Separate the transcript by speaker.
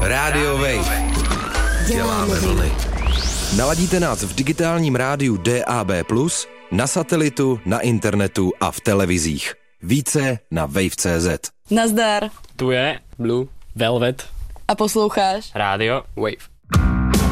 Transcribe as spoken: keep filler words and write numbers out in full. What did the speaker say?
Speaker 1: Rádio Wave. Děláme vlny. Naladíte nás v digitálním rádiu D A B plus, na satelitu, na internetu a v televizích. Více na wave tečka cé zet.
Speaker 2: Nazdar.
Speaker 3: Tu je Blue Velvet.
Speaker 2: A posloucháš
Speaker 3: Rádio Wave.